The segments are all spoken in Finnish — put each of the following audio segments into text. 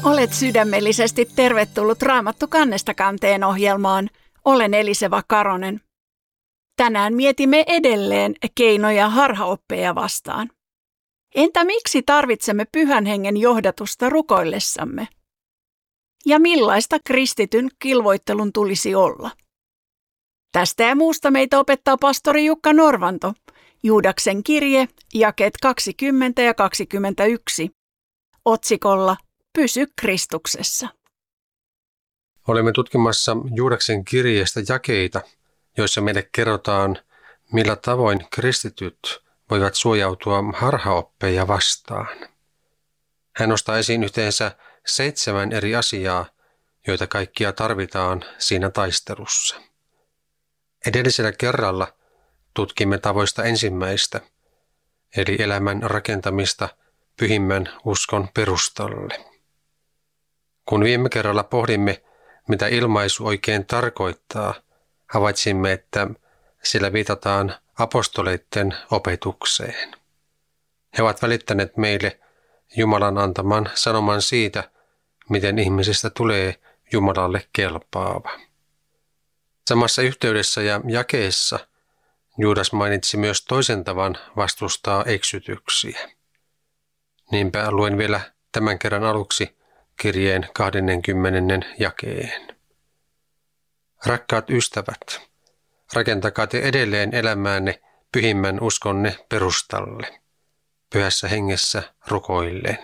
Olet sydämellisesti tervetullut Raamattu kannesta kanteen ohjelmaan. Olen Eliseva Karonen. Tänään mietimme edelleen keinoja harhaoppeja vastaan. Entä miksi tarvitsemme Pyhän Hengen johdatusta rukoillessamme? Ja millaista kristityn kilvoittelun tulisi olla? Tästä ja muusta meitä opettaa pastori Jukka Norvanto, Juudaksen kirje, jakeet 20 ja 21, otsikolla Pysy Kristuksessa. Olemme tutkimassa Juudaksen kirjeestä jakeita, joissa meille kerrotaan, millä tavoin kristityt voivat suojautua harhaoppeja vastaan. Hän nostaa esiin yhteensä 7 eri asiaa, joita kaikkia tarvitaan siinä taistelussa. Edellisellä kerralla tutkimme tavoista ensimmäistä, eli elämän rakentamista pyhimmän uskon perustalle. Kun viime kerralla pohdimme, mitä ilmaisu oikein tarkoittaa, havaitsimme, että sillä viitataan apostoleiden opetukseen. He ovat välittäneet meille Jumalan antaman sanoman siitä, miten ihmisestä tulee Jumalalle kelpaava. Samassa yhteydessä ja jakeessa Juudas mainitsi myös toisen tavan vastustaa eksytyksiä. Niinpä luen vielä tämän kerran aluksi kirjeen 20. jakeen. Rakkaat ystävät, rakentakaa te edelleen elämäänne pyhimmän uskonne perustalle, pyhässä hengessä rukoillen.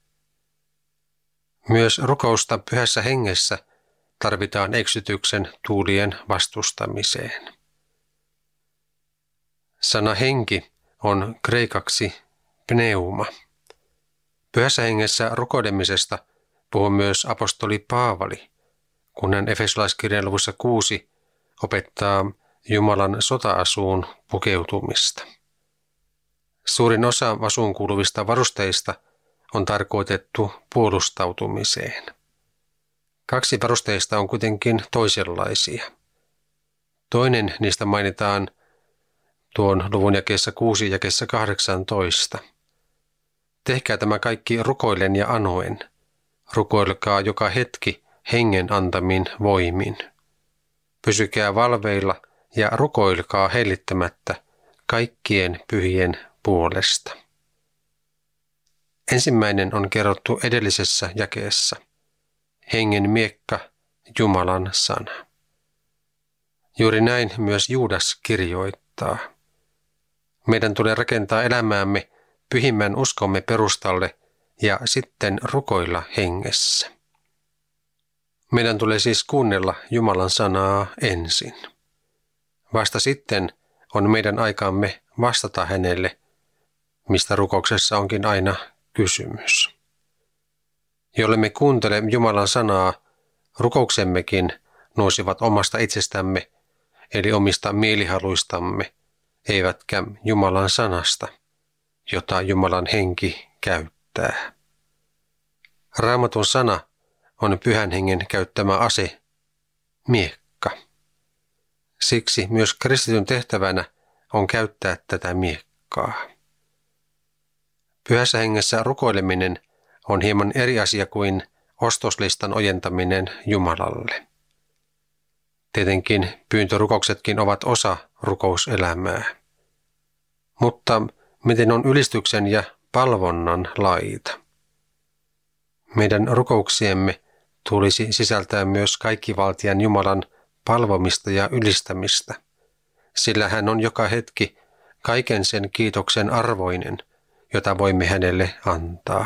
Myös rukousta pyhässä hengessä tarvitaan eksytyksen tuulien vastustamiseen. Sana henki on kreikaksi pneuma. Pyhässä hengessä rukoilemisesta puhuu myös apostoli Paavali, kun hän Efesolaiskirjan luvussa 6 opettaa Jumalan sota-asuun pukeutumista. Suurin osa asuun kuuluvista varusteista on tarkoitettu puolustautumiseen. 2 varusteista on kuitenkin toisenlaisia. Toinen niistä mainitaan tuon luvun jakeessa 6 jakeessa 18. Tehkää tämä kaikki rukoillen ja anoen. Rukoilkaa joka hetki hengen antamin voimin. Pysykää valveilla ja rukoilkaa hellittämättä kaikkien pyhien puolesta. Ensimmäinen on kerrottu edellisessä jakeessa. Hengen miekka, Jumalan sana. Juuri näin myös Juudas kirjoittaa. Meidän tulee rakentaa elämäämme pyhimmän uskomme perustalle ja sitten rukoilla hengessä. Meidän tulee siis kuunnella Jumalan sanaa ensin. Vasta sitten on meidän aikamme vastata hänelle, mistä rukouksessa onkin aina kysymys. Jollemme kuuntele Jumalan sanaa, rukouksemmekin nousivat omasta itsestämme, eli omista mielihaluistamme, eivätkä Jumalan sanasta, jota Jumalan henki käyttää. Raamatun sana on Pyhän Hengen käyttämä ase, miekka. Siksi myös kristityn tehtävänä on käyttää tätä miekkaa. Pyhässä hengessä rukoileminen on hieman eri asia kuin ostoslistan ojentaminen Jumalalle. Tietenkin pyyntörukouksetkin ovat osa rukouselämää. Mutta miten on ylistyksen ja palvonnan laita? Meidän rukouksiemme tulisi sisältää myös kaikkivaltian Jumalan palvomista ja ylistämistä, sillä hän on joka hetki kaiken sen kiitoksen arvoinen, jota voimme hänelle antaa.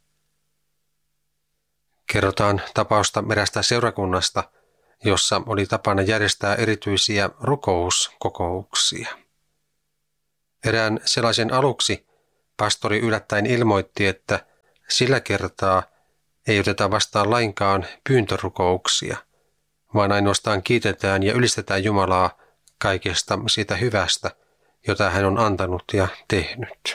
Kerrotaan tapausta erästä seurakunnasta, jossa oli tapana järjestää erityisiä rukouskokouksia. Erään sellaisen aluksi pastori yllättäen ilmoitti, että sillä kertaa ei oteta vastaan lainkaan pyyntörukouksia, vaan ainoastaan kiitetään ja ylistetään Jumalaa kaikesta siitä hyvästä, jota hän on antanut ja tehnyt.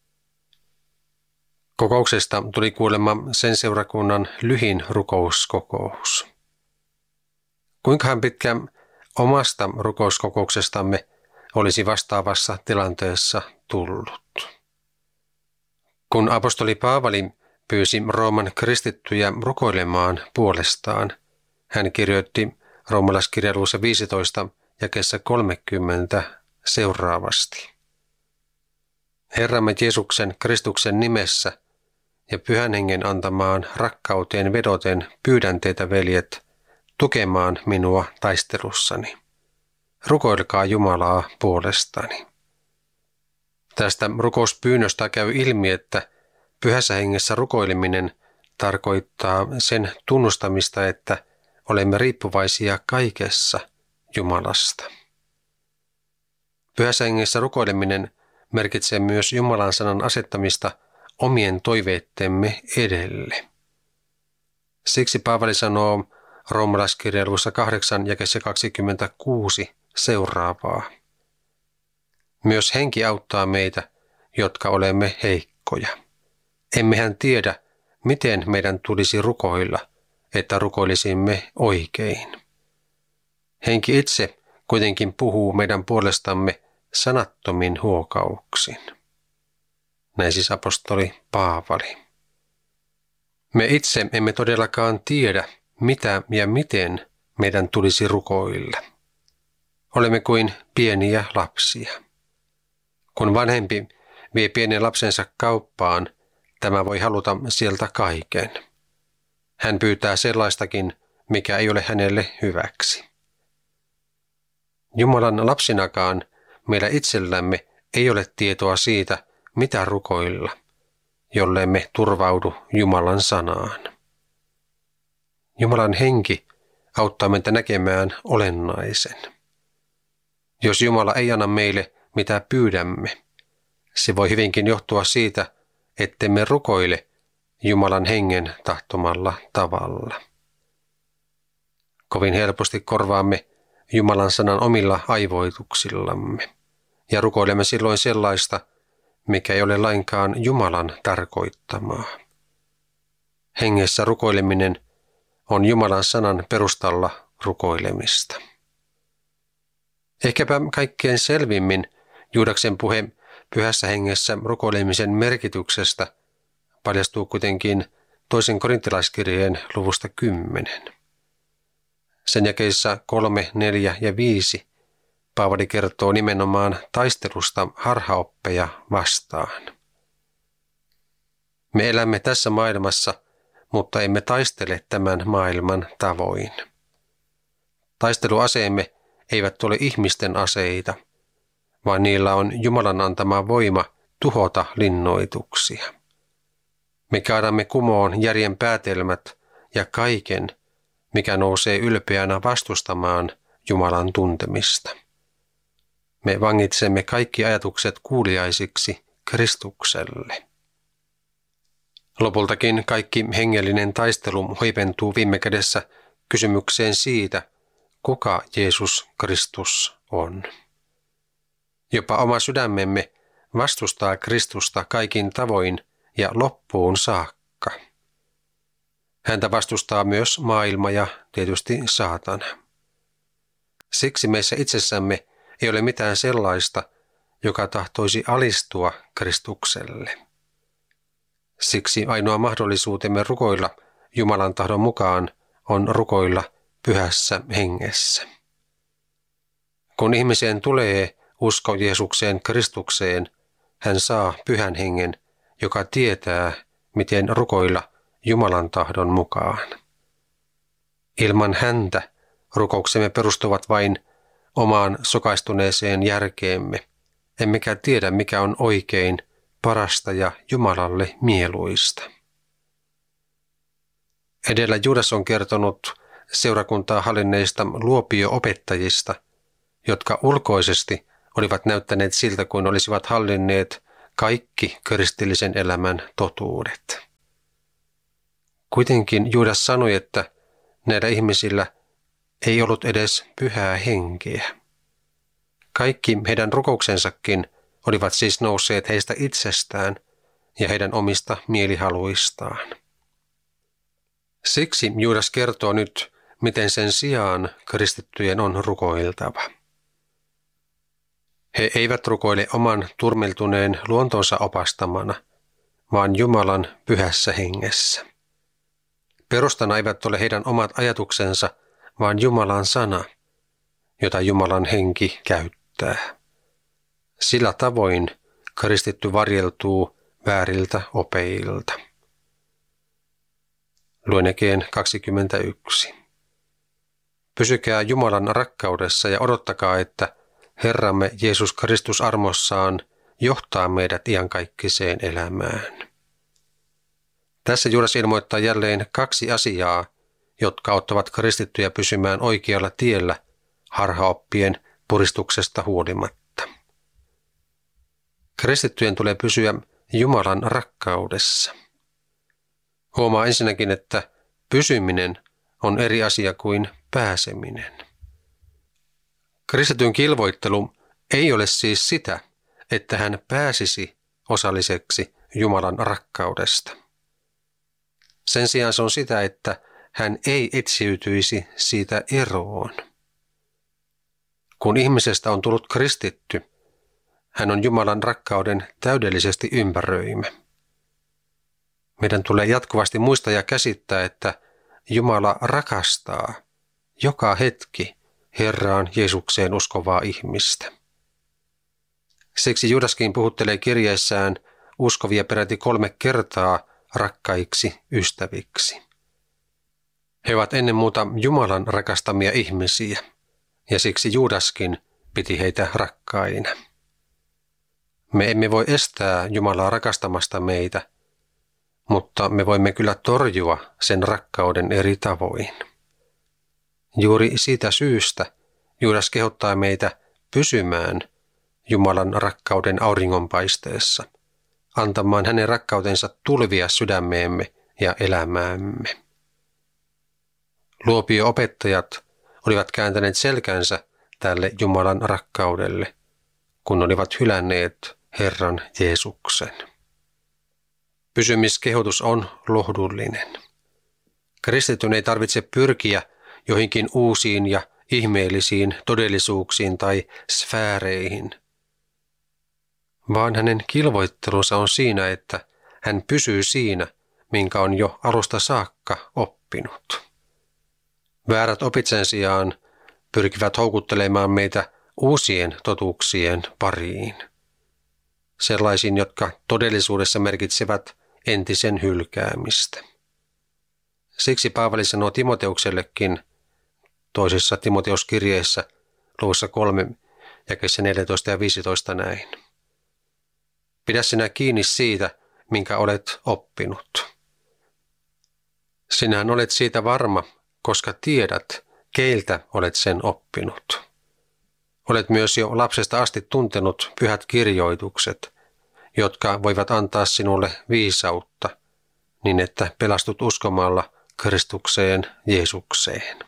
Kokouksesta tuli kuulemma sen seurakunnan lyhin rukouskokous. Kuinkahan pitkä omasta rukouskokouksestamme olisi vastaavassa tilanteessa tullut? Kun apostoli Paavali pyysi Rooman kristittyjä rukoilemaan puolestaan. Hän kirjoitti roomalaiskirjan luvussa 15 jakeessa 30 seuraavasti. Herramme Jeesuksen Kristuksen nimessä ja Pyhän Hengen antamaan rakkauteen vedoten pyydän teitä, veljet, tukemaan minua taistelussani. Rukoilkaa Jumalaa puolestani. Tästä rukouspyynnöstä käy ilmi, että Pyhässä Hengessä rukoileminen tarkoittaa sen tunnustamista, että olemme riippuvaisia kaikessa Jumalasta. Pyhässä Hengessä rukoileminen merkitsee myös Jumalan sanan asettamista omien toiveittemme edelle. Siksi Paavali sanoo roomalaiskirjan luvussa 8 jakeessa 26 seuraavaa. Myös Henki auttaa meitä, jotka olemme heikkoja. Emmehän tiedä, miten meidän tulisi rukoilla, että rukoilisimme oikein. Henki itse kuitenkin puhuu meidän puolestamme sanattomin huokauksin. Näin siis apostoli Paavali. Me itse emme todellakaan tiedä, mitä ja miten meidän tulisi rukoilla. Olemme kuin pieniä lapsia. Kun vanhempi vie pienen lapsensa kauppaan, tämä voi haluta sieltä kaiken. Hän pyytää sellaistakin, mikä ei ole hänelle hyväksi. Jumalan lapsinakaan meillä itsellämme ei ole tietoa siitä, mitä rukoilla, jollei me turvaudu Jumalan sanaan. Jumalan henki auttaa meitä näkemään olennaisen. Jos Jumala ei anna meille, mitä pyydämme, se voi hyvinkin johtua siitä, ettemme rukoile Jumalan hengen tahtomalla tavalla. Kovin helposti korvaamme Jumalan sanan omilla aivoituksillamme ja rukoilemme silloin sellaista, mikä ei ole lainkaan Jumalan tarkoittamaa. Hengessä rukoileminen on Jumalan sanan perustalla rukoilemista. Ehkäpä kaikkein selvimmin Juudaksen puhe Pyhässä Hengessä rukoilemisen merkityksestä paljastuu kuitenkin 2. Korintalaiskirjeen luvusta 10. Sen jakeissa 3, 4 ja 5 Paavali kertoo nimenomaan taistelusta harhaoppeja vastaan. Me elämme tässä maailmassa, mutta emme taistele tämän maailman tavoin. Taisteluaseemme eivät ole ihmisten aseita, vaan niillä on Jumalan antama voima tuhota linnoituksia. Me kaadamme kumoon järjen päätelmät ja kaiken, mikä nousee ylpeänä vastustamaan Jumalan tuntemista. Me vangitsemme kaikki ajatukset kuuliaisiksi Kristukselle. Lopultakin kaikki hengellinen taistelu huipentuu viime kädessä kysymykseen siitä, kuka Jeesus Kristus on. Jopa oma sydämemme vastustaa Kristusta kaikin tavoin ja loppuun saakka. Häntä vastustaa myös maailma ja tietysti saatana. Siksi meissä itsessämme ei ole mitään sellaista, joka tahtoisi alistua Kristukselle. Siksi ainoa mahdollisuutemme rukoilla Jumalan tahdon mukaan on rukoilla Pyhässä Hengessä. Kun ihmiseen tulee usko Jeesukseen Kristukseen, hän saa Pyhän Hengen, joka tietää, miten rukoilla Jumalan tahdon mukaan. Ilman häntä rukouksemme perustuvat vain omaan sokaistuneeseen järkeemme, emmekä tiedä mikä on oikein, parasta ja Jumalalle mieluista. Edellä Juudas on kertonut seurakuntaa hallinneista luopio-opettajista, jotka ulkoisesti olivat näyttäneet siltä kuin olisivat hallinneet kaikki kristillisen elämän totuudet. Kuitenkin Juudas sanoi, että näillä ihmisillä ei ollut edes Pyhää Henkeä. Kaikki heidän rukouksensakin olivat siis nousseet heistä itsestään ja heidän omista mielihaluistaan. Siksi Juudas kertoo nyt, miten sen sijaan kristittyjen on rukoiltava. He eivät rukoile oman turmeltuneen luontonsa opastamana, vaan Jumalan pyhässä hengessä. Perustana eivät ole heidän omat ajatuksensa, vaan Jumalan sana, jota Jumalan henki käyttää. Sillä tavoin kristitty varjeltuu vääriltä opeilta. Luen Ekeen 21. Pysykää Jumalan rakkaudessa ja odottakaa, että Herramme Jeesus Kristus armossaan johtaa meidät iankaikkiseen elämään. Tässä Juudas ilmoittaa jälleen 2 asiaa, jotka auttavat kristittyjä pysymään oikealla tiellä harhaoppien puristuksesta huolimatta. Kristittyjen tulee pysyä Jumalan rakkaudessa. Huomaa ensinnäkin, että pysyminen on eri asia kuin pääseminen. Kristityn kilvoittelu ei ole siis sitä, että hän pääsisi osalliseksi Jumalan rakkaudesta. Sen sijaan se on sitä, että hän ei etsiytyisi siitä eroon. Kun ihmisestä on tullut kristitty, hän on Jumalan rakkauden täydellisesti ympäröimä. Meidän tulee jatkuvasti muistaa ja käsittää, että Jumala rakastaa joka hetki Herraan Jeesukseen uskovaa ihmistä. Siksi Juudaskin puhuttelee kirjeessään uskovia peräti 3 kertaa rakkaiksi ystäviksi. He ovat ennen muuta Jumalan rakastamia ihmisiä, ja siksi Juudaskin piti heitä rakkaina. Me emme voi estää Jumalaa rakastamasta meitä, mutta me voimme kyllä torjua sen rakkauden eri tavoin. Juuri siitä syystä Juudas kehottaa meitä pysymään Jumalan rakkauden auringonpaisteessa, antamaan hänen rakkautensa tulvia sydämeemme ja elämäämme. Luopio-opettajat olivat kääntäneet selkänsä tälle Jumalan rakkaudelle, kun olivat hylänneet Herran Jeesuksen. Pysymiskehotus on lohdullinen. Kristityn ei tarvitse pyrkiä joihinkin uusiin ja ihmeellisiin todellisuuksiin tai sfääreihin, vaan hänen kilvoittelunsa on siinä, että hän pysyy siinä, minkä on jo alusta saakka oppinut. Väärät opit sen sijaan pyrkivät houkuttelemaan meitä uusien totuuksien pariin, sellaisiin, jotka todellisuudessa merkitsevät entisen hylkäämistä. Siksi Paavali sanoo Timoteuksellekin toisessa Timoteuskirjeessä luvussa 3 jakeissa 14 ja 15 näin. Pidä sinä kiinni siitä, minkä olet oppinut. Sinähän olet siitä varma, koska tiedät, keiltä olet sen oppinut. Olet myös jo lapsesta asti tuntenut pyhät kirjoitukset, jotka voivat antaa sinulle viisautta, niin että pelastut uskomalla Kristukseen Jeesukseen.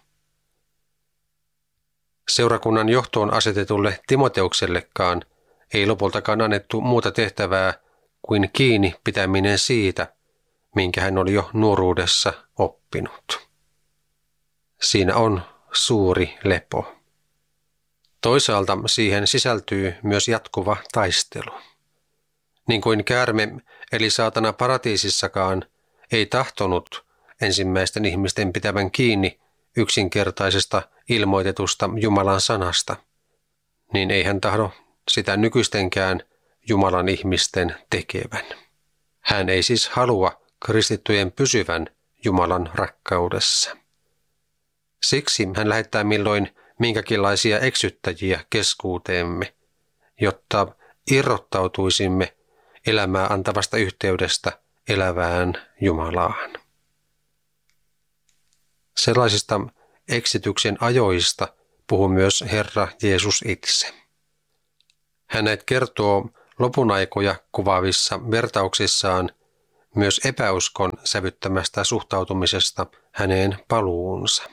Seurakunnan johtoon asetetulle Timoteuksellekaan ei lopultakaan annettu muuta tehtävää kuin kiinni pitäminen siitä, minkä hän oli jo nuoruudessa oppinut. Siinä on suuri lepo. Toisaalta siihen sisältyy myös jatkuva taistelu. Niin kuin käärme eli saatana paratiisissakaan ei tahtonut ensimmäisten ihmisten pitävän kiinni yksinkertaisesta ilmoitetusta Jumalan sanasta, niin ei hän tahdo sitä nykyistenkään Jumalan ihmisten tekevän. Hän ei siis halua kristittyjen pysyvän Jumalan rakkaudessa. Siksi hän lähettää milloin minkäkinlaisia eksyttäjiä keskuuteemme, jotta irrottautuisimme elämää antavasta yhteydestä elävään Jumalaan. Sellaisista eksityksen ajoista puhuu myös Herra Jeesus itse. Hänet kertoo lopun aikoja kuvaavissa vertauksissaan myös epäuskon sävyttämästä suhtautumisesta häneen paluunsa.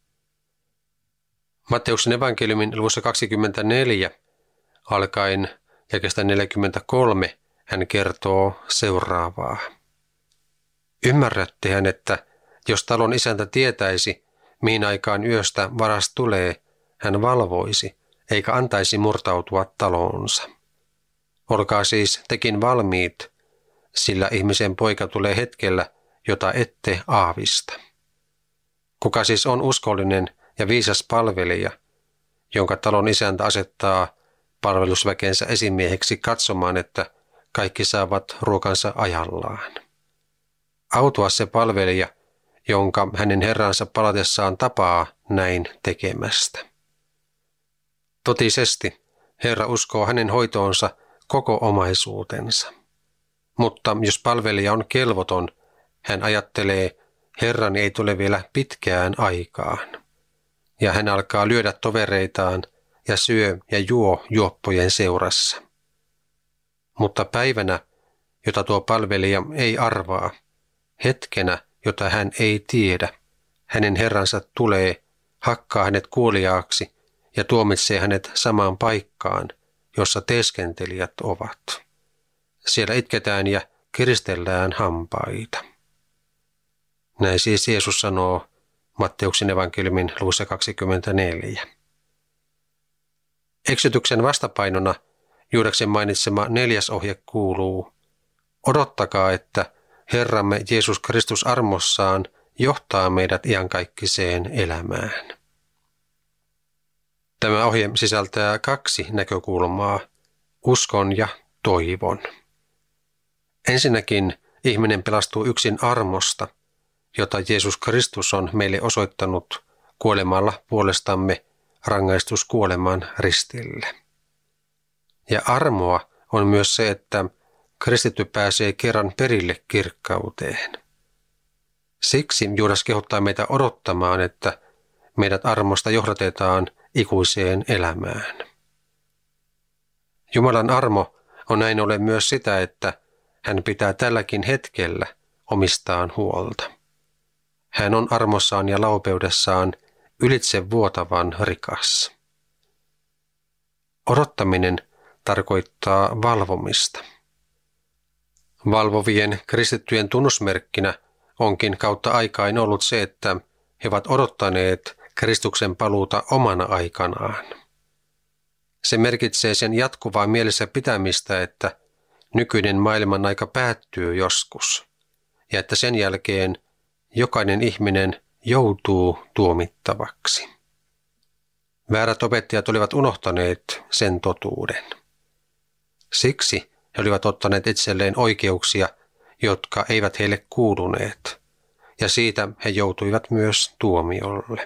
Matteuksen evankeliumin luvussa 24 alkaen jakeesta 43 hän kertoo seuraavaa. Ymmärrättehän, että jos talon isäntä tietäisi, mihin aikaan yöstä varas tulee, hän valvoisi, eikä antaisi murtautua taloonsa. Olkaa siis tekin valmiit, sillä ihmisen poika tulee hetkellä, jota ette aavista. Kuka siis on uskollinen ja viisas palvelija, jonka talon isäntä asettaa palvelusväkensä esimieheksi katsomaan, että kaikki saavat ruokansa ajallaan? Autua se palvelija, jonka hänen herransa palatessaan tapaa näin tekemästä. Totisesti Herra uskoo hänen hoitoonsa koko omaisuutensa. Mutta jos palvelija on kelvoton, hän ajattelee, Herrani ei tule vielä pitkään aikaan. Ja hän alkaa lyödä tovereitaan ja syö ja juo juoppojen seurassa. Mutta päivänä, jota tuo palvelija ei arvaa, hetkenä, jota hän ei tiedä, hänen herransa tulee, hakkaa hänet kuoliaaksi ja tuomitsee hänet samaan paikkaan, jossa teeskentelijät ovat. Siellä itketään ja kiristellään hampaita. Näin siis Jeesus sanoo Matteuksen evankeliumin luvussa 24. Eksytyksen vastapainona Juudaksen mainitsema 4. ohje kuuluu: odottakaa, että Herramme Jeesus Kristus armossaan johtaa meidät iankaikkiseen elämään. Tämä ohje sisältää 2 näkökulmaa, uskon ja toivon. Ensinnäkin ihminen pelastuu yksin armosta, jota Jeesus Kristus on meille osoittanut kuolemalla puolestamme rangaistuskuoleman ristille. Ja armoa on myös se, että kristitty pääsee kerran perille kirkkauteen. Siksi Juudas kehottaa meitä odottamaan, että meidät armosta johdatetaan ikuiseen elämään. Jumalan armo on näin ollen myös sitä, että hän pitää tälläkin hetkellä omistaan huolta. Hän on armossaan ja laupeudessaan ylitsevuotavan rikas. Odottaminen tarkoittaa valvomista. Valvovien kristittyjen tunnusmerkkinä onkin kautta aikain ollut se, että he ovat odottaneet Kristuksen paluuta omana aikanaan. Se merkitsee sen jatkuvaa mielessä pitämistä, että nykyinen maailman aika päättyy joskus ja että sen jälkeen jokainen ihminen joutuu tuomittavaksi. Väärät opettajat olivat unohtaneet sen totuuden. Siksi he olivat ottaneet itselleen oikeuksia, jotka eivät heille kuuluneet, ja siitä he joutuivat myös tuomiolle.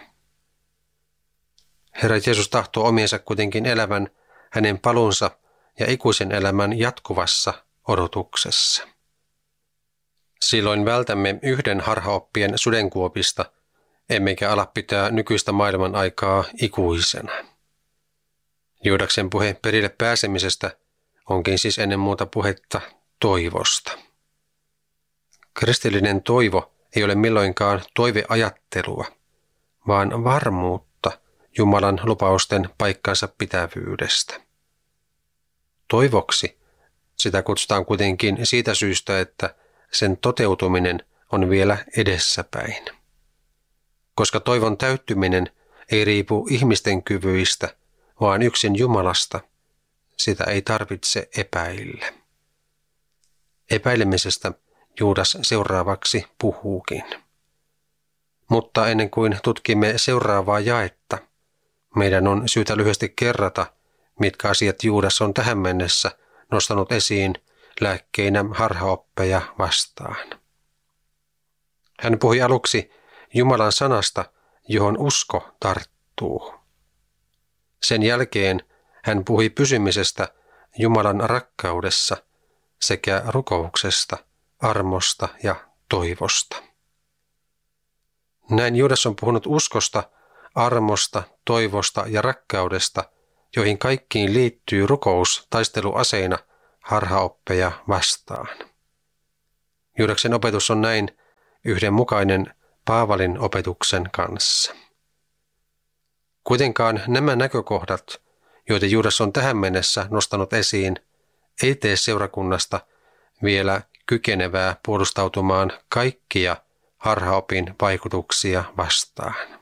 Herra Jeesus tahtoo omiensa kuitenkin elävän hänen palunsa ja ikuisen elämän jatkuvassa odotuksessa. Silloin vältämme yhden harhaoppien sudenkuopista, emmekä ala pitää nykyistä maailman aikaa ikuisena. Juudaksen puhe perille pääsemisestä onkin siis ennen muuta puhetta toivosta. Kristillinen toivo ei ole milloinkaan toiveajattelua, vaan varmuutta Jumalan lupausten paikkansa pitävyydestä. Toivoksi sitä kutsutaan kuitenkin siitä syystä, että sen toteutuminen on vielä edessäpäin. Koska toivon täyttyminen ei riipu ihmisten kyvyistä, vaan yksin Jumalasta, sitä ei tarvitse epäillä. Epäilemisestä Juudas seuraavaksi puhuukin. Mutta ennen kuin tutkimme seuraavaa jaetta, meidän on syytä lyhyesti kerrata, mitkä asiat Juudas on tähän mennessä nostanut esiin lääkkeinä harhaoppeja vastaan. Hän puhui aluksi Jumalan sanasta, johon usko tarttuu. Sen jälkeen hän puhui pysymisestä Jumalan rakkaudessa sekä rukouksesta, armosta ja toivosta. Näin Juudas on puhunut uskosta, armosta, toivosta ja rakkaudesta, joihin kaikkiin liittyy rukous taisteluaseina harhaoppeja vastaan. Juudaksen opetus on näin yhdenmukainen Paavalin opetuksen kanssa. Kuitenkaan nämä näkökohdat, joita Juudas on tähän mennessä nostanut esiin, ei tee seurakunnasta vielä kykenevää puolustautumaan kaikkia harhaopin vaikutuksia vastaan.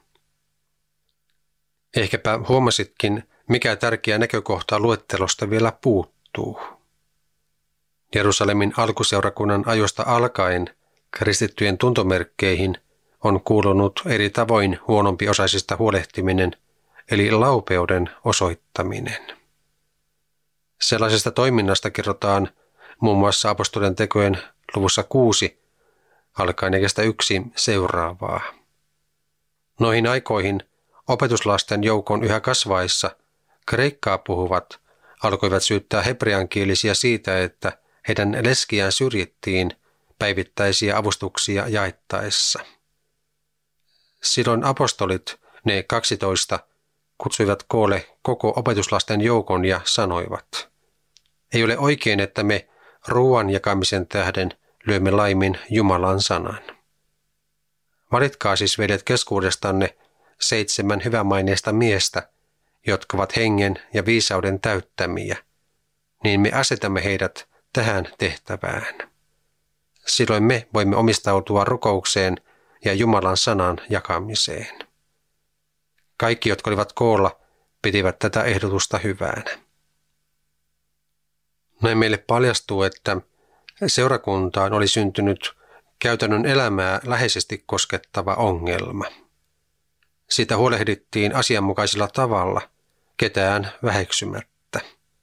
Ehkäpä huomasitkin, mikä tärkeä näkökohta luettelosta vielä puuttuu. Jerusalemin alkuseurakunnan ajoista alkaen kristittyjen tuntomerkkeihin on kuulunut eri tavoin huonompiosaisista huolehtiminen, eli laupeuden osoittaminen. Sellaisesta toiminnasta kerrotaan muun muassa apostolien tekojen luvussa 6, alkaen jakeesta 1 seuraavaa. Noihin aikoihin opetuslasten joukon yhä kasvaessa kreikkaa puhuvat alkoivat syyttää hebreankielisiä siitä, että heidän leskiään syrjittiin päivittäisiä avustuksia jaettaessa. Silloin apostolit, ne 12, kutsuivat koolle koko opetuslasten joukon ja sanoivat: ei ole oikein, että me ruoan jakamisen tähden lyömme laimin Jumalan sanan. Valitkaa siis, veljet, keskuudestanne 7 hyvämaineista miestä, jotka ovat hengen ja viisauden täyttämiä, niin me asetamme heidät tähän tehtävään. Silloin me voimme omistautua rukoukseen ja Jumalan sanan jakamiseen. Kaikki, jotka olivat koolla, pitivät tätä ehdotusta hyvänä. Näin meille paljastuu, että seurakuntaan oli syntynyt käytännön elämää läheisesti koskettava ongelma. Siitä huolehdittiin asianmukaisella tavalla, ketään väheksymättä.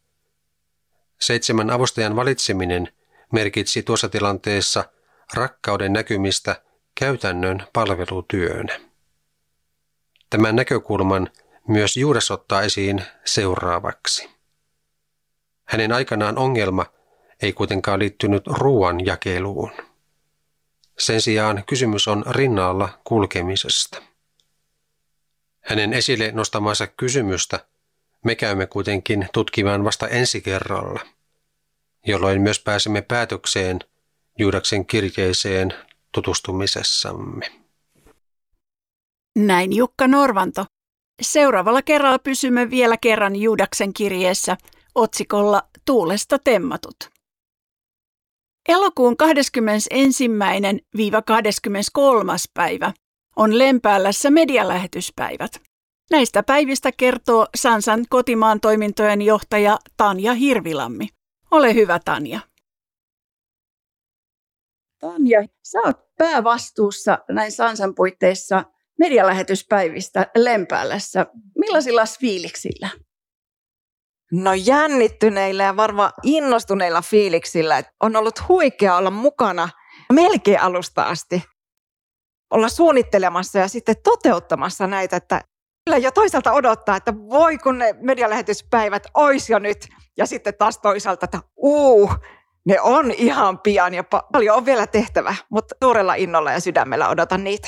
7 avustajan valitseminen merkitsi tuossa tilanteessa rakkauden näkymistä käytännön palvelutyönä. Tämän näkökulman myös Juudas ottaa esiin seuraavaksi. Hänen aikanaan ongelma ei kuitenkaan liittynyt ruoan jakeluun. Sen sijaan kysymys on rinnalla kulkemisesta. Hänen esille nostamansa kysymystä me käymme kuitenkin tutkimaan vasta ensi kerralla, jolloin myös pääsemme päätökseen Juudaksen kirjeeseen tutustumisessamme. Näin Jukka Norvanto. Seuraavalla kerralla pysymme vielä kerran Juudaksen kirjeessä otsikolla Tuulesta temmatut. Elokuun 21.–23. päivä on Lempäälässä medialähetyspäivät. Näistä päivistä kertoo Sansan kotimaan toimintojen johtaja Tanja Hirvilammi. Ole hyvä, Tanja. Tanja, sä oot päävastuussa näin Sansan puitteissa medialähetyspäivistä Lempäälässä. Millaisilla fiiliksillä? No jännittyneillä ja varmaan innostuneilla fiiliksillä. On ollut huikea olla mukana melkein alusta asti. Olla suunnittelemassa ja sitten toteuttamassa näitä, että kyllä jo toisaalta odottaa, että voi kun ne medialähetyspäivät olisi jo nyt. Ja sitten taas toisaalta, että ne on ihan pian ja paljon on vielä tehtävä, mutta suurella innolla ja sydämellä odotan niitä.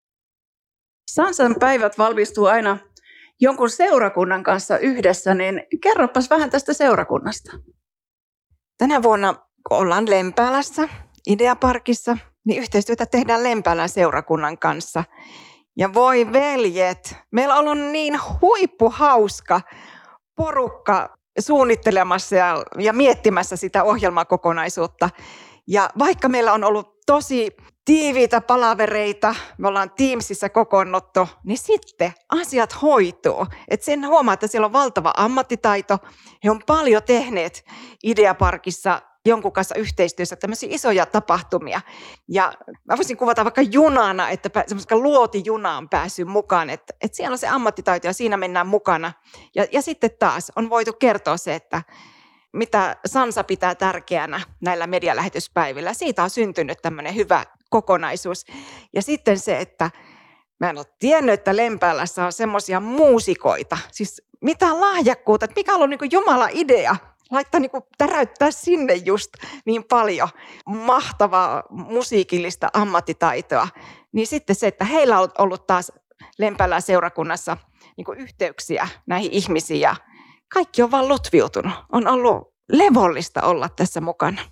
Sansan päivät valmistuu aina jonkun seurakunnan kanssa yhdessä, niin kerropas vähän tästä seurakunnasta. Tänä vuonna, kun ollaan Lempäälässä, Ideaparkissa, niin yhteistyötä tehdään Lempäälän seurakunnan kanssa. Ja voi veljet, meillä on ollut niin huippuhauska porukka suunnittelemassa ja miettimässä sitä ohjelmakokonaisuutta. Ja vaikka meillä on ollut tosi tiiviitä palavereita, me ollaan Teamsissa kokoonnuttu, niin sitten asiat hoituu. Et sen huomaa, että siellä on valtava ammattitaito. He on paljon tehneet Ideaparkissa jonkun kanssa yhteistyössä tämmöisiä isoja tapahtumia. Ja mä voisin kuvata vaikka junana, että semmoista luotijunaan päässyt mukaan, että siellä on se ammattitaito ja siinä mennään mukana. Ja sitten taas on voitu kertoa se, että mitä Sansa pitää tärkeänä näillä medialähetyspäivillä. Siitä on syntynyt tämmöinen hyvä kokonaisuus. Ja sitten se, että mä en ole tiennyt, että Lempäälässä on semmoisia muusikoita. Siis mitä lahjakkuutta, että mikä on ollut niin kuin Jumalan idea. Laittaa niin kuin täräyttää sinne just niin paljon mahtavaa musiikillista ammattitaitoa. Niin sitten se, että heillä on ollut taas Lempäälän seurakunnassa niin kuin yhteyksiä näihin ihmisiin. Ja kaikki on vaan lutviutunut. On ollut levollista olla tässä mukana.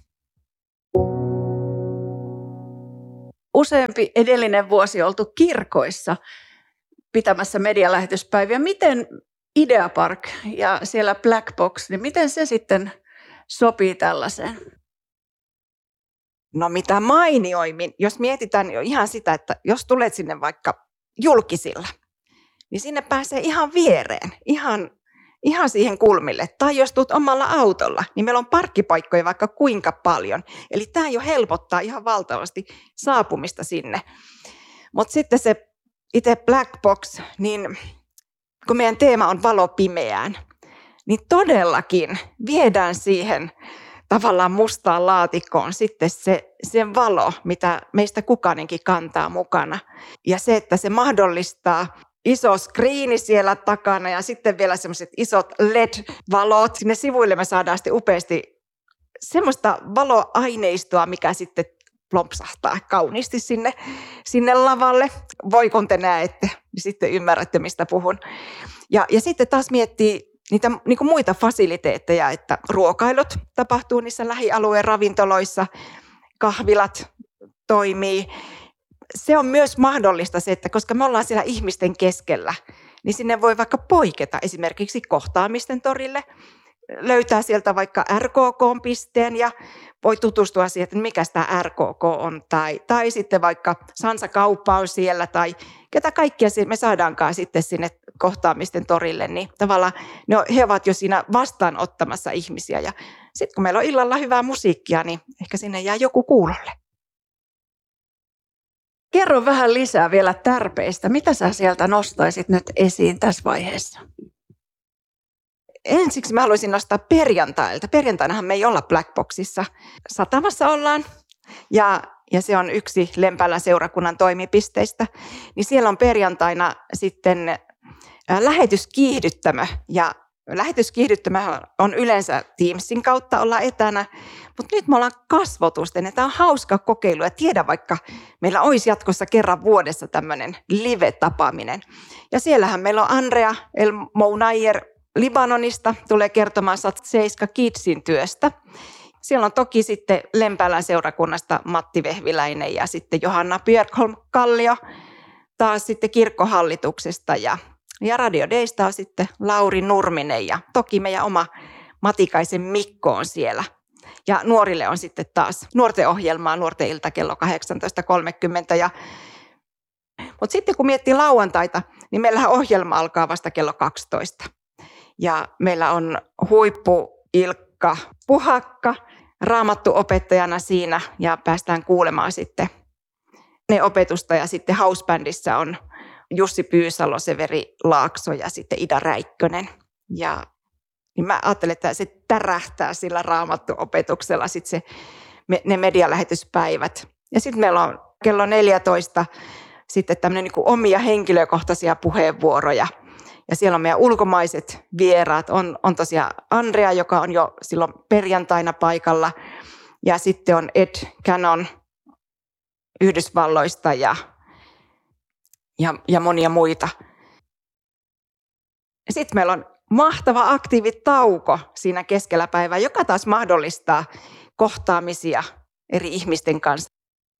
Useampi edellinen vuosi oltu kirkoissa pitämässä medialähetyspäiviä. Miten Ideapark ja siellä Black Box, niin miten se sitten sopii tällaiseen? No mitä mainioimmin, jos mietitään jo ihan sitä, että jos tulet sinne vaikka julkisilla, niin sinne pääsee ihan viereen, ihan ihan siihen kulmille. Tai jos tulet omalla autolla, niin meillä on parkkipaikkoja vaikka kuinka paljon. Eli tämä jo helpottaa ihan valtavasti saapumista sinne. Mutta sitten se itse Black Box, niin kun meidän teema on valo pimeään, niin todellakin viedään siihen tavallaan mustaan laatikkoon sitten se valo, mitä meistä kukainenkin kantaa mukana. Ja se, että se mahdollistaa iso skriini siellä takana ja sitten vielä semmoiset isot LED-valot. Sinne sivuille me saadaan sitten upeasti semmoista valoaineistoa, mikä sitten plompsahtaa kauniisti sinne lavalle. Voi kun te näette, niin sitten ymmärrätte, mistä puhun. Ja sitten taas miettii niitä niin kuin muita fasiliteetteja, että ruokailut tapahtuu niissä lähialueen ravintoloissa, kahvilat toimii. Se on myös mahdollista se, että koska me ollaan siellä ihmisten keskellä, niin sinne voi vaikka poiketa esimerkiksi kohtaamisten torille, löytää sieltä vaikka RKK-pisteen ja voi tutustua siihen, että mikä tämä RKK on, tai sitten vaikka Sansa-kauppa on siellä, tai ketä kaikkia me saadaankaan sitten sinne kohtaamisten torille, niin tavallaan he ovat jo siinä vastaanottamassa ihmisiä, ja sitten kun meillä on illalla hyvää musiikkia, niin ehkä sinne jää joku kuulolle. Kerro vähän lisää vielä tärpeistä. Mitä sä sieltä nostaisit nyt esiin tässä vaiheessa? Ensiksi mä haluaisin nostaa perjantailta. Perjantainahan me ei olla Black Boxissa. Satamassa ollaan ja se on yksi Lempäälän seurakunnan toimipisteistä. Niin siellä on perjantaina sitten lähetyskiihdyttämö ja lähetyskiihdyttämö on yleensä Teamsin kautta olla etänä, mutta nyt me ollaan kasvotusten ja tämä on hauska kokeilu ja tiedä vaikka meillä olisi jatkossa kerran vuodessa tämmöinen live-tapaaminen. Ja siellähän meillä on Andrea El Mounayer Libanonista, tulee kertomaan Seiska Kidsin työstä. Siellä on toki sitten Lempäälän seurakunnasta Matti Vehviläinen ja sitten Johanna Björkholm Kallio taas sitten kirkkohallituksesta ja Radio Daysta on sitten Lauri Nurminen ja toki meidän oma Matikaisen Mikko on siellä. Ja nuorille on sitten taas nuorten ohjelmaa, nuorten ilta kello 18.30. Mutta sitten kun miettii lauantaita, niin meillähän ohjelma alkaa vasta kello 12. Ja meillä on huippu Ilkka Puhakka raamattuopettajana siinä ja päästään kuulemaan sitten ne opetusta. Ja sitten housebändissä on Jussi Pyysalo, Severi Laakso ja sitten Ida Räikkönen. Ja niin mä ajattelen, että se tärähtää sillä raamattuopetuksella sitten ne medialähetyspäivät. Ja sitten meillä on kello 14 sitten tämmöinen niin kuin omia henkilökohtaisia puheenvuoroja. Ja siellä on meidän ulkomaiset vieraat. On tosiaan Andrea, joka on jo silloin perjantaina paikalla. Ja sitten on Ed Cannon Yhdysvalloista ja monia muita. Sitten meillä on mahtava aktiivitauko siinä keskellä päivää, joka taas mahdollistaa kohtaamisia eri ihmisten kanssa.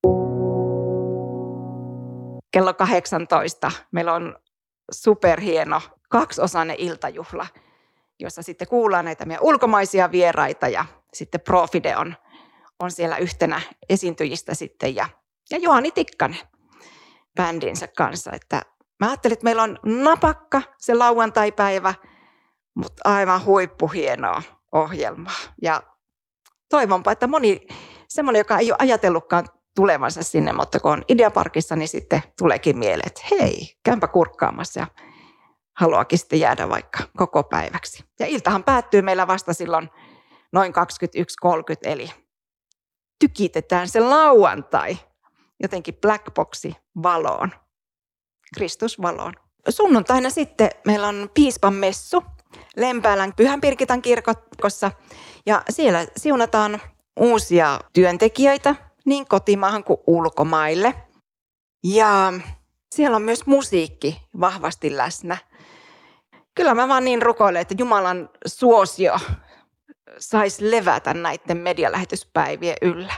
Kello 18 meillä on superhieno 2-osainen iltajuhla, jossa sitten kuullaan näitä meidän ulkomaisia vieraita ja sitten Profide on siellä yhtenä esiintyjistä sitten ja Juhani Tikkanen bändinsä kanssa. Että mä ajattelin, että meillä on napakka se lauantaipäivä, mutta aivan huippuhienoa ohjelmaa. Ja toivonpa, että moni semmoinen, joka ei ole ajatellutkaan tulevansa sinne, mutta kun on Ideaparkissa, niin sitten tuleekin mieleen, että hei, käympä kurkkaamassa ja haluakin sitten jäädä vaikka koko päiväksi. Ja iltahan päättyy meillä vasta silloin noin 21.30, eli tykitetään se lauantai jotenkin Black Boxi valoon, Kristus valoon. Sunnuntaina sitten meillä on piispan messu Lempäälän Pyhän Pirkitan kirkossa ja siellä siunataan uusia työntekijöitä niin kotimaahan kuin ulkomaille. Ja siellä on myös musiikki vahvasti läsnä. Kyllä mä vaan niin rukoilen, että Jumalan suosio saisi levätä näiden medialähetyspäivien yllä.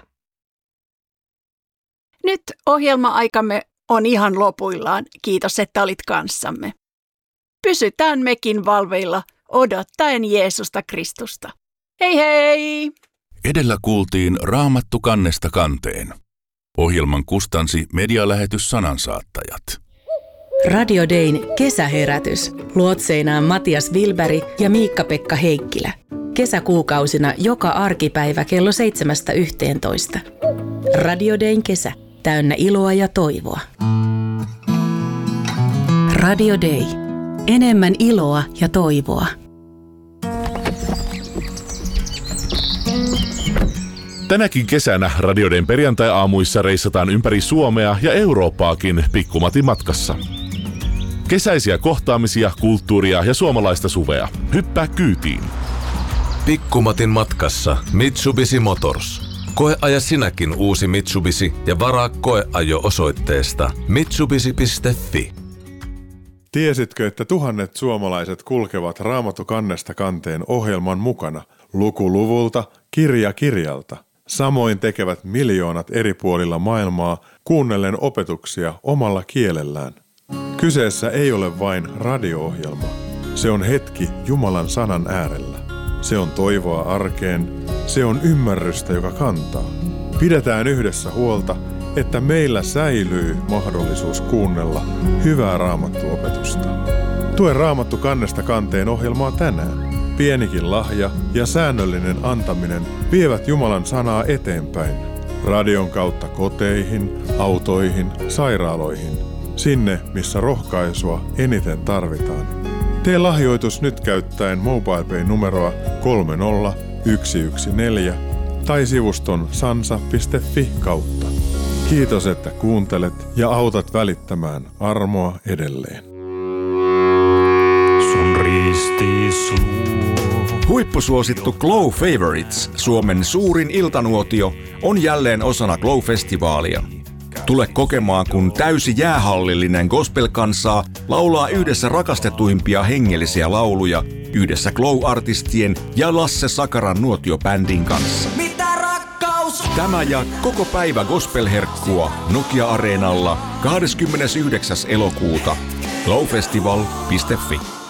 Nyt ohjelma-aikamme on ihan lopuillaan. Kiitos, että olit kanssamme. Pysytään mekin valveilla odottaen Jeesusta Kristusta. Hei hei! Edellä kuultiin Raamattu kannesta kanteen. Ohjelman kustansi medialähetys Sanansaattajat. Radio Dayn kesäherätys. Luotseinaan Matias Wilberg ja Miikka-Pekka Heikkilä. Kesäkuukausina joka arkipäivä kello 7–11. Radio Dayn kesä. Täynnä iloa ja toivoa. Radio Day. Enemmän iloa ja toivoa. Tänäkin kesänä Radio Dayn perjantai-aamuissa reissataan ympäri Suomea ja Eurooppaakin Pikkumatin matkassa. Kesäisiä kohtaamisia, kulttuuria ja suomalaista suvea. Hyppää kyytiin. Pikkumatin matkassa Mitsubishi Motors. Koeaja sinäkin uusi Mitsubishi ja varaa koeajo osoitteesta mitsubishi.fi. Tiesitkö, että tuhannet suomalaiset kulkevat Raamattu kannesta kanteen ohjelman mukana, luku luvulta, kirja kirjalta? Samoin tekevät miljoonat eri puolilla maailmaa kuunnellen opetuksia omalla kielellään. Kyseessä ei ole vain radio-ohjelma. Se on hetki Jumalan sanan äärellä. Se on toivoa arkeen. Se on ymmärrystä, joka kantaa. Pidetään yhdessä huolta, että meillä säilyy mahdollisuus kuunnella hyvää raamattuopetusta. Tue Raamattu kannesta kanteen ohjelmaa tänään. Pienikin lahja ja säännöllinen antaminen vievät Jumalan sanaa eteenpäin. Radion kautta koteihin, autoihin, sairaaloihin. Sinne, missä rohkaisua eniten tarvitaan. Tee lahjoitus nyt käyttäen MobilePay-numeroa 30114 tai sivuston sansa.fi kautta. Kiitos, että kuuntelet ja autat välittämään armoa edelleen. Sun ristis huippusuosittu Glow Favorites, Suomen suurin iltanuotio, on jälleen osana Glow-festivaalia. Tule kokemaan, kun täysi jäähallillinen gospel-kansaa laulaa yhdessä rakastetuimpia hengellisiä lauluja yhdessä Glow-artistien ja Lasse Sakaran nuotiobändin kanssa. Mitä rakkaus? Tämä ja koko päivä gospel-herkkua Nokia-areenalla 29. elokuuta glowfestival.fi.